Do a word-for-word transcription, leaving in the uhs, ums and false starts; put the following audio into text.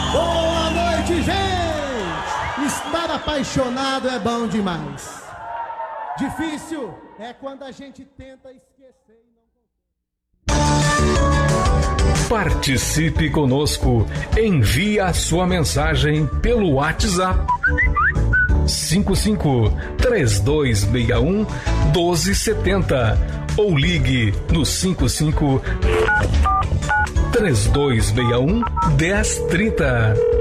Boa noite, gente! Estar apaixonado é bom demais. Difícil é quando a gente tenta esquecer e não... Participe conosco. Envie a sua mensagem pelo WhatsApp cinco cinco, três dois seis um, um dois sete zero ou ligue no cinco cinco, três dois seis um, um zero três zero.